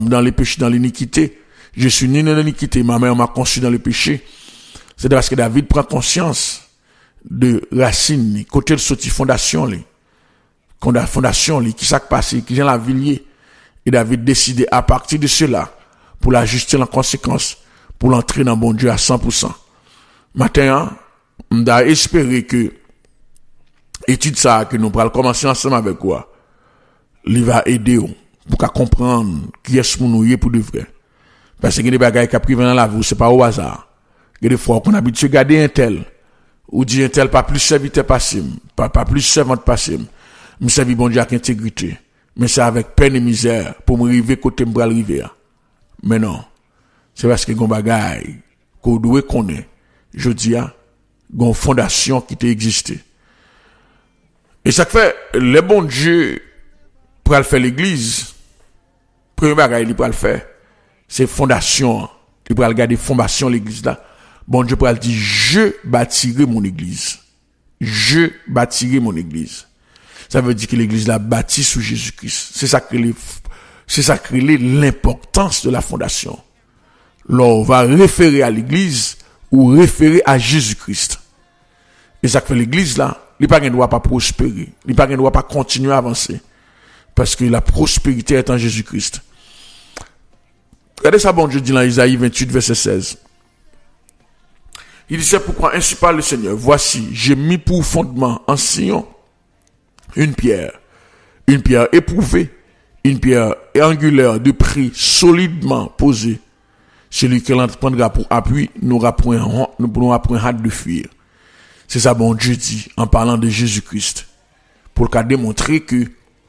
dans les péchés, dans l'iniquité. Je suis né dans l'iniquité, ma mère m'a conçu dans le péché. C'est parce que David prend conscience de racine, côté de sortie fondation, qui s'est passé, qui vient la villier. Et David décidé à partir de cela, pour l'ajuster en conséquence, pour l'entrer dans bon Dieu à 100%. Maintenant, on a espéré que étude ça, que nous pourrons commencer ensemble avec quoi, il va aider pour qu'à comprendre qui est-ce que nous y est pour de vrai. Parce que des bagages qui privent dans la vie, c'est pas au hasard. Il y a des fois qu'on habite à garder un tel, ou dit un tel pas plus serviteur passé, pas plus servante passé, mais servir bon Dieu avec intégrité. Mais c'est avec peine et misère pour me arriver côté me arriver. Mais non. C'est parce que gon bagay qu'on doit connaître. Je dis gon fondation qui t'a existé. Et ça fait le bon Dieu pour le faire l'église. Premier bagay il pour le faire c'est fondation. Il pour regarder fondation l'église là. Bon Dieu pour le dire je bâtirai mon église. Je bâtirai mon église. Ça veut dire que l'église l'a bâtie sous Jésus-Christ. C'est ça que l'importance de la fondation. Là, on va référer à l'église ou référer à Jésus-Christ. Et ça fait l'église là, il ne doit pas prospérer. Il ne doit pas continuer à avancer. Parce que la prospérité est en Jésus-Christ. Regardez ça, bon Dieu dit dans Isaïe 28, verset 16. Il dit, c'est pourquoi ainsi parle le Seigneur. Voici, j'ai mis pour fondement en Sion une pierre éprouvée, une pierre angulaire de prix solidement posée. Celui qui l'entendra pour appui n'aura point hâte de fuir. C'est ça bon Dieu dit en parlant de Jésus-Christ. Pour le cas démontrer que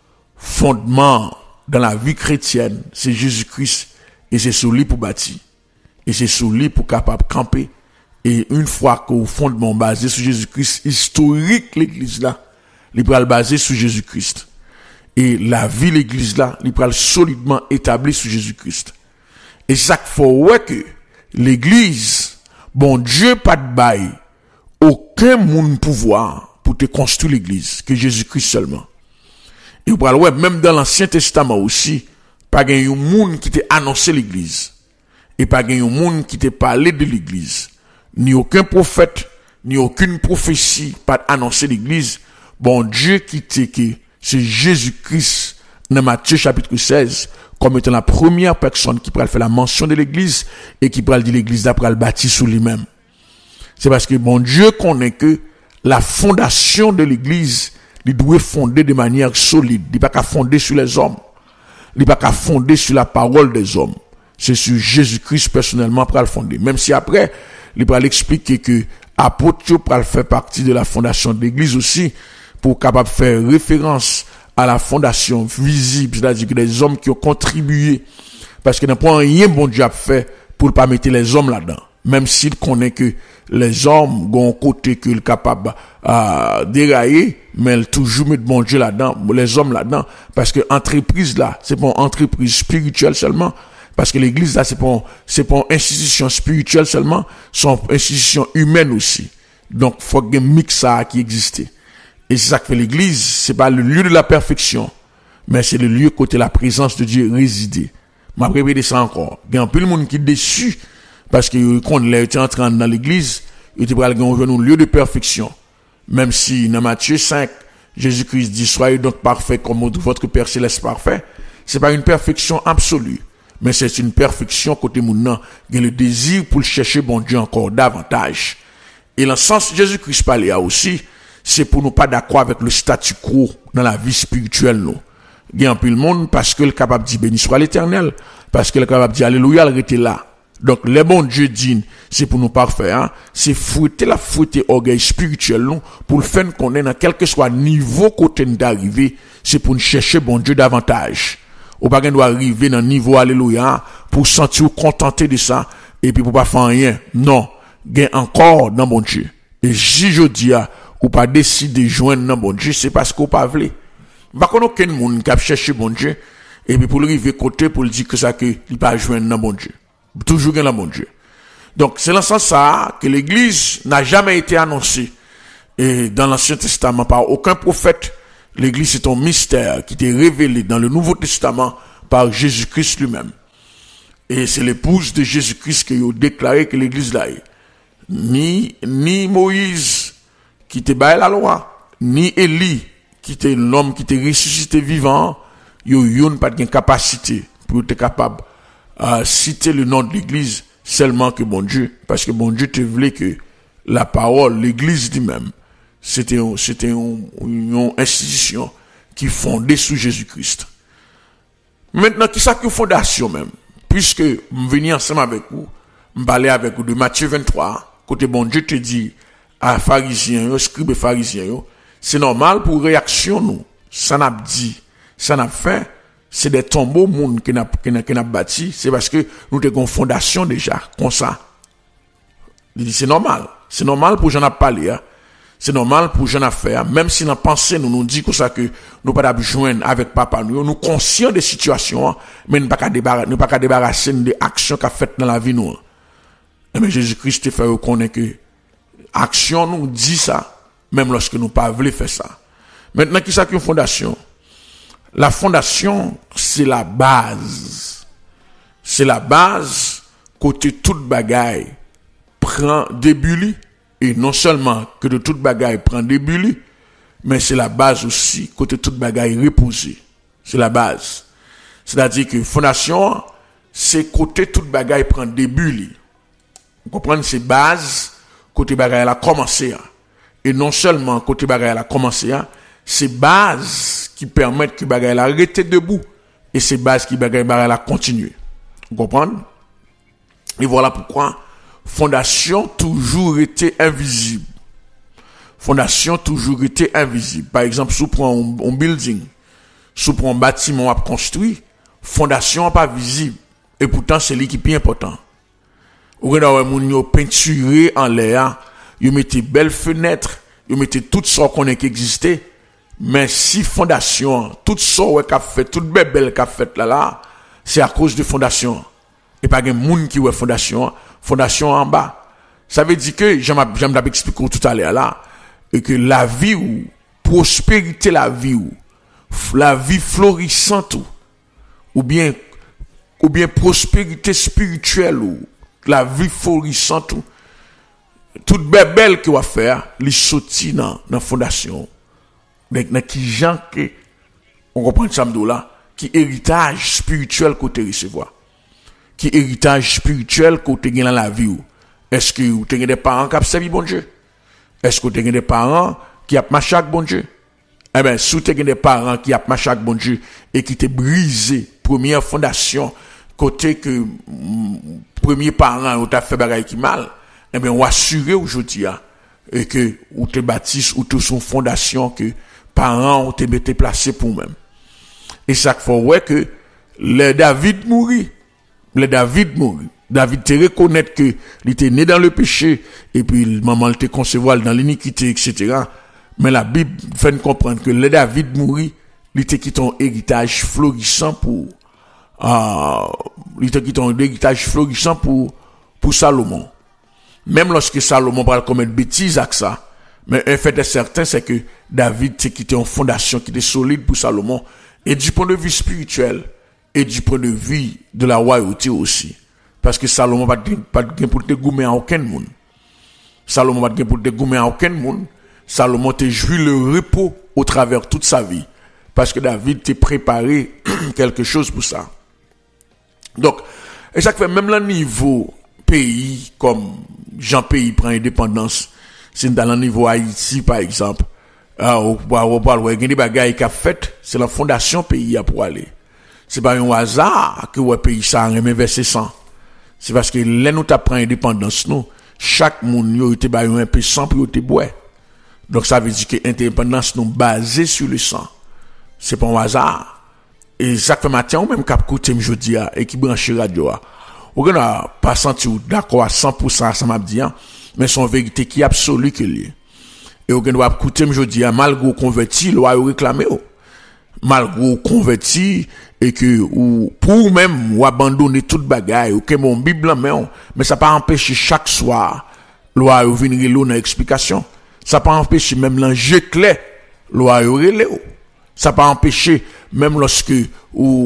fondement dans la vie chrétienne, c'est Jésus-Christ et c'est solide pour bâtir. Et c'est solide pour capable camper. Et une fois qu'au fondement basé sur Jésus-Christ, historique l'église là, il peut le baser sur Jésus-Christ. Et la vie l'église là, il peut solidement établie sur Jésus-Christ. Et c'est ça qu'il faut ouais que l'église, bon Dieu pas de bail, aucun monde pouvoir pour te construire l'église, que Jésus-Christ seulement. Et vous parlez ouais, même dans l'Ancien Testament aussi, pas gagne un monde qui t'a annoncé l'église. Et pas gagne un monde qui t'a parlé de l'église. Ni aucun prophète, ni aucune prophétie pas annoncé l'église. Bon Dieu qui t'est que c'est Jésus-Christ dans Matthieu chapitre 16 comme étant la première personne qui pourra faire la mention de l'église et qui pourra dire l'église d'après le bâti sur lui-même. C'est parce que bon Dieu connaît que la fondation de l'église, il doit fonder de manière solide. Il n'est pas qu'à fonder sur les hommes. Il n'est pas qu'à fonder sur la parole des hommes. C'est sur Jésus-Christ personnellement pour le fonder. Même si après, il va l'expliquer que apôtre pour faire partie de la fondation de l'église aussi, pour capable faire référence à la fondation visible, c'est-à-dire que des hommes qui ont contribué, parce qu'il n'y a pas rien bon Dieu a fait pour ne pas mettre les hommes là-dedans. Même s'il connaît que les hommes ont un côté qu'ils sont capables de dérailler, mais ils toujours mettent bon Dieu là-dedans, les hommes là-dedans, parce que entreprise là, c'est pas une entreprise spirituelle seulement, parce que l'église là, c'est pas une institution spirituelle seulement, c'est une institution humaine aussi. Donc, faut qu'il y ait un mix ça qui existe. Et c'est ça que fait l'église, c'est pas le lieu de la perfection, mais c'est le lieu côté la présence de Dieu résider. M'a répété ça encore. Il y a un peu de monde qui est déçu, parce que quand il était entré dans l'église, il était prêt à un lieu de perfection. Même si dans Matthieu 5, Jésus-Christ dit, soyez donc parfaits comme votre Père Céleste parfait. C'est pas une perfection absolue, mais c'est une perfection côté moun il y a le désir pour le chercher bon Dieu encore davantage. Et dans le sens Jésus-Christ parlait aussi, c'est pour nous pas d'accord avec le statu quo dans la vie spirituelle nous. Il y a un peu le monde parce que le capable dit béni soit l'Éternel, parce que le capable dit alléluia, il était là. Donc le bon Dieu dit c'est pour nous parfaire, hein? C'est fouetter orgueil spirituel nous pour le faire qu'on est dans quel que soit niveau côté d'arriver, c'est pour nous chercher bon Dieu davantage. Ou pas qu'on doit arriver dans niveau alléluia pour sentir contenté de ça et puis pour pas faire rien. Non, gain encore dans bon Dieu. Et si je dis ou pas décider de joindre dans bon Dieu, c'est parce qu'on pas voulu. Pas qu'on aucun monde qui a cherché bon Dieu et puis pour le arriver côté pour le dire que ça que il pas joindre dans bon Dieu. Toujours dans bon Dieu. Donc c'est dans ce sens ça que l'église n'a jamais été annoncée et dans l'Ancien Testament par aucun prophète. L'église c'est un mystère qui était révélé dans le Nouveau Testament par Jésus-Christ lui-même. Et c'est l'épouse de Jésus-Christ qui a déclaré que l'église là est. Ni Moïse qui était baillé la loi, ni Élie qui était l'homme qui était ressuscité vivant, yon pas de capacité pour être capable citer le nom de l'église seulement que bon Dieu, parce que bon Dieu te voulait que la parole, l'église lui-même, c'était une institution qui fondée sous Jésus-Christ. Maintenant, qui ça que fondation même? Puisque je venais ensemble avec vous, je parlais avec vous de Matthieu 23, côté bon Dieu te dit à pharisiens, scribes pharisiens, c'est normal pour réaction nous. Ça n'a dit, ça n'a fait, c'est des tombeaux monde qui n'a bâti, c'est parce que nous avons une fondation déjà, comme ça. Il dit c'est normal pour j'en ai parlé, hein. C'est normal pour j'en ai fait, même si dans pensée nous dit que ça que nous pas joindre avec papa nous conscients des situations, mais nous pas débarrasser des actions qu'a faites dans la vie nous. Mais Jésus-Christ te fait reconnaître que action nous dit ça, même lorsque nous pas voulu faire ça. Maintenant, qui ça qu'une fondation? La fondation, c'est la base. C'est la base côté toute bagaille prend début, et non seulement que de toute bagaille prend début, mais c'est la base aussi côté toute bagaille reposée. C'est la base. C'est-à-dire que fondation, c'est côté toute bagaille prend début. Vous comprenez, c'est base côté bagaille a commencé. Et non seulement côté bagaille a commencé, c'est base qui permettent que bagaille a arrêté debout, et c'est base qui bagaille a continué. Vous comprenez? Et voilà pourquoi fondation toujours été invisible. Fondation toujours été invisible. Par exemple, si on prend un building, si on prend un bâtiment à construire, fondation pas visible. Et pourtant, c'est l'équipe important. Vous regardez, vous peinturé en l'air, vous mettez belles fenêtres, vous mettez tout ça qu'on a qui existait. Mais si fondation, tout ça qu'a fait, toute belle qu'a fait là, c'est à cause de fondation. Et pas de monde qui ouais fondation en bas. Ça veut dire que, j'aime expliquer tout à l'heure là, et que la vie ou, prospérité la vie ou, la vie florissante ou bien prospérité spirituelle ou, la vie florissante ou, toute belle qui va faire, les sorti dans fondation. Dans qui gens que, on comprend ça là, qui héritage spirituel côté recevoir. Qui héritage spirituel côté gagne dans la vie ou. Est-ce que vous avez des parents qui ont servi bon Dieu? Est-ce que vous avez des parents qui ont marché avec bon Dieu? Eh bien, si vous avez des parents qui ont marché avec bon Dieu et qui t'ont brisé première fondation côté que premier parent ou t'a fait bagaille qui mal, eh bien, on assurer aujourd'hui et que ou te bâtisse ou te son fondation que parents ont été placés pour même. Et ça fait ouais que le David mourit. David te reconnaître que il était né dans le péché et puis maman te concevoir dans l'iniquité, etc. Mais la Bible fait nous comprendre que le David mourit, il était quitté un héritage florissant pour Salomon. Même lorsque Salomon va commettre bêtise avec ça, mais un fait est certain, c'est que David te quitté une fondation qui était solide pour Salomon, et du point de vue spirituel et du point de vue de la royauté aussi. Parce que Salomon pas de pour te goumer à aucun monde. Salomon te jouit le repos au travers toute sa vie. Parce que David t'a préparé quelque chose pour ça. Donc, et ça fait même le niveau pays, comme Jean Pays prend indépendance, c'est dans le niveau Haïti, par exemple, il y a des bagailles qu'a fait, c'est la fondation pays à pour aller. C'est pas un hasard que le pays ça a verser 100. C'est parce que là nous t'apprend indépendance nous, chaque monde yo était ba un peu sang pour te boire. Donc ça veut dire que indépendance nous basée sur le sang. C'est pas un hasard. Et ça fait matin ou même cap côté jodi a et qui branche radio a. Ou n'a pas senti d'accord à 100% ça m'a dit, mais son vérité qui est absolue que lié. Et ou doit écouter jodi a malgré converti, loi réclamer malgré converti et que ou pour même ou abandonner toute bagaille ou que mon Bible mais ça pas empêcher chaque soir loi venir l'eau dans explication, ça pas empêcher même l'enjeu clair loi relé, ça pas empêcher même lorsque ou